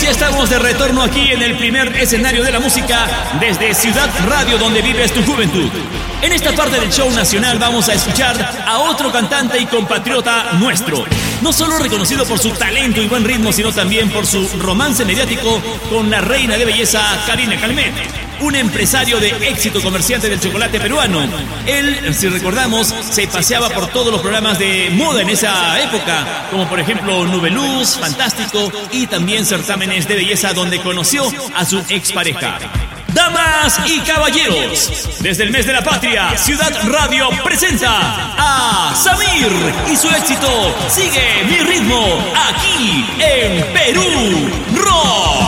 amigos, ya estamos de retorno aquí en el primer escenario de la música desde Ciudad Radio, donde vives tu juventud. En esta parte del show nacional vamos a escuchar a otro cantante y compatriota nuestro. No solo reconocido por su talento y buen ritmo, sino también por su romance mediático con la reina de belleza Karina Calmet. Un empresario de éxito, comerciante del chocolate peruano. Él, si recordamos, se paseaba por todos los programas de moda en esa época, como por ejemplo Nubeluz, Fantástico y también certámenes de belleza donde conoció a su expareja. Damas y caballeros, desde el mes de la patria, Ciudad Radio presenta a Samir y su éxito Sigue mi ritmo, aquí en Perú Rock.